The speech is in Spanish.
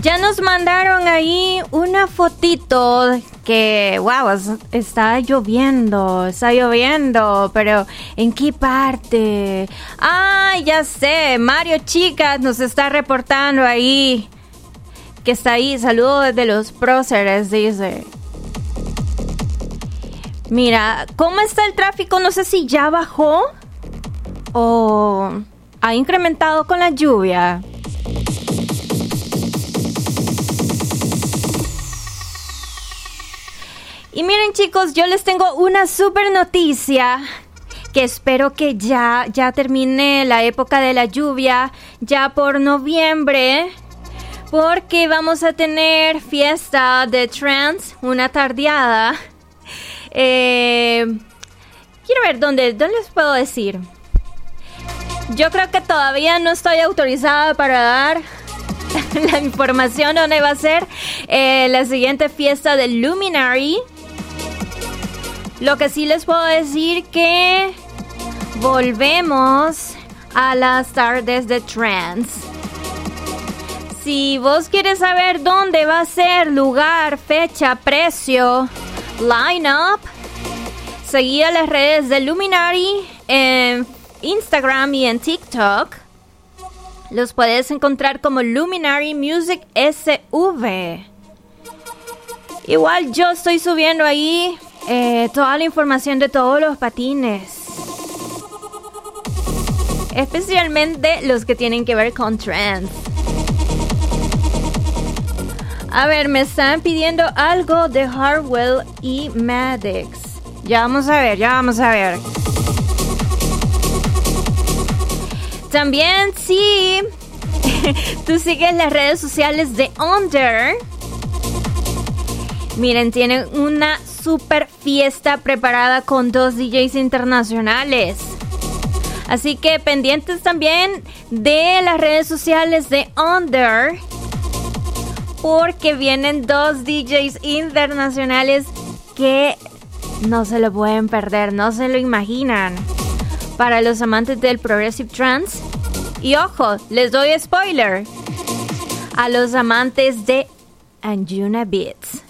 Ya nos mandaron ahí una fotito que, wow, está lloviendo, pero ¿en qué parte? Ah, ya sé, Mario Chicas nos está reportando ahí, que está ahí, saludos desde los próceres, dice. Mira, ¿cómo está el tráfico? No sé si ya bajó o ha incrementado con la lluvia. Y miren, chicos, yo les tengo una super noticia que espero que ya termine la época de la lluvia, ya por noviembre, porque vamos a tener fiesta de trance, una tardeada. Quiero ver dónde les puedo decir. Yo creo que todavía no estoy autorizada para dar la información dónde va a ser la siguiente fiesta de Luminary. Lo que sí les puedo decir que volvemos a las tardes de trance. Si vos quieres saber dónde va a ser, lugar, fecha, precio, line-up, seguí a las redes de Luminary en Instagram y en TikTok. Los puedes encontrar como Luminary Music SV. Igual yo estoy subiendo ahí toda la información de todos los patines, especialmente los que tienen que ver con trance. A ver, me están pidiendo algo de Hardwell y Maddox. Ya vamos a ver. También, si tú sigues las redes sociales de Under, miren, tienen una super fiesta preparada con 2 DJs internacionales. Así que pendientes también de las redes sociales de Under, porque vienen 2 DJs internacionales que no se lo pueden perder, no se lo imaginan. Para los amantes del Progressive Trance. Y ojo, les doy spoiler. A los amantes de Anjuna Beats.